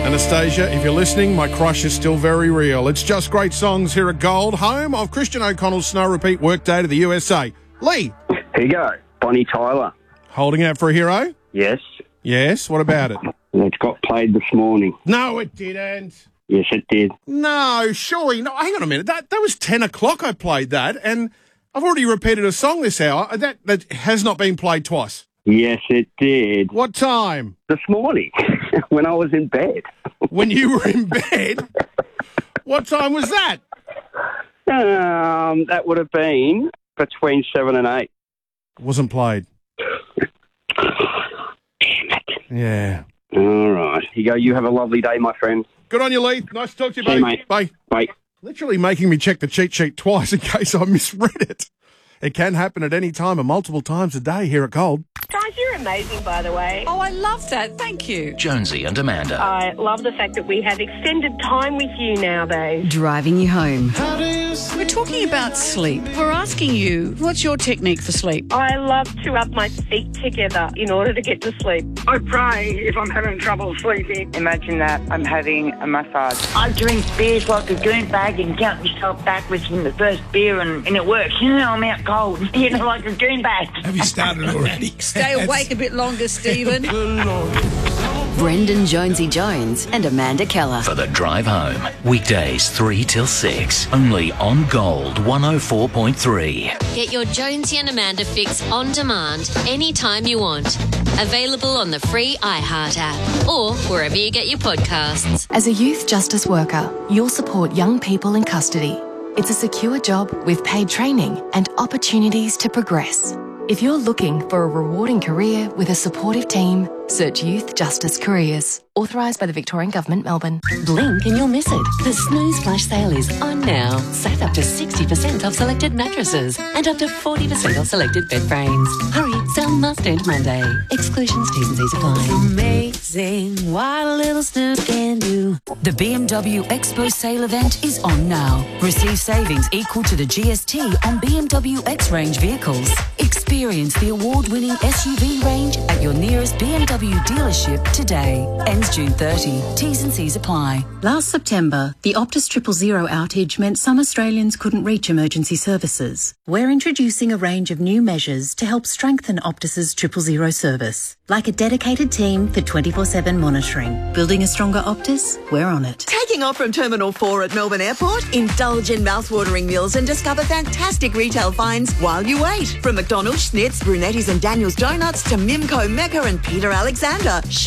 Anastasia, if you're listening, my crush is still very real. It's just great songs here at Gold, home of Christian O'Connell's Snow Repeat Workday to the USA. Lee. Here you go. Bonnie Tyler. Holding out for a hero? Yes. Yes, what about it? It got played this morning. No, it didn't. Yes, it did. No, surely not. Hang on a minute. That was 10 o'clock I played that, and I've already repeated a song this hour. That has not been played twice. Yes, it did. What time? This morning, when I was in bed. When you were in bed? What time was that? That would have been between 7 and 8. Wasn't played. Damn it. Yeah. All right. Here you go. You have a lovely day, my friend. Good on you, Lee. Nice to talk to you, See you, buddy. mate. Bye. Bye. Literally making me check the cheat sheet twice in case I misread it. It can happen at any time and multiple times a day here at Gold. Guys, you're amazing, by the way. Oh, I love that. Thank you. Jonesy and Amanda. I love the fact that we have extended time with you nowadays. Driving you home. We're talking about sleep. We're asking you, what's your technique for sleep? I love to rub my feet together in order to get to sleep. I pray if I'm having trouble sleeping. Imagine that I'm having a massage. I drink beers like a goonbag and count myself backwards from the first beer and it works. You know, I'm out cold. You know, like a goonbag. Have you started already? Stay awake a bit longer, Stephen. Brendan Jonesy Jones and Amanda Keller. For the drive home. Weekdays 3 till 6. Only on Gold 104.3. Get your Jonesy and Amanda fix on demand anytime you want. Available on the free iHeart app or wherever you get your podcasts. As a youth justice worker, you'll support young people in custody. It's a secure job with paid training and opportunities to progress. If you're looking for a rewarding career with a supportive team, search Youth Justice Careers. Authorised by the Victorian Government, Melbourne. Blink and you'll miss it. The Snooze Flash Sale is on now. Save up to 60% off selected mattresses and up to 40% off selected bed frames. Hurry, sale must end Monday. Exclusions, T's and C's apply. Amazing what a little snooze can do. The BMW Expo sale event is on now. Receive savings equal to the GST on BMW X range vehicles. Experience the award-winning SUV range at your nearest BMW dealership today. Ends June 30. T's and C's apply. Last September, the Optus 000 outage meant some Australians couldn't reach emergency services. We're introducing a range of new measures to help strengthen Optus's 000 service, like a dedicated team for 24/7 monitoring. Building a stronger Optus? We're on it. Taking off from Terminal 4 at Melbourne Airport? Indulge in mouthwatering meals and discover fantastic retail finds while you wait. From McDonald's, Schnitz, Brunetti's and Daniel's Donuts to Mimco, Mecca and Peter Alexander.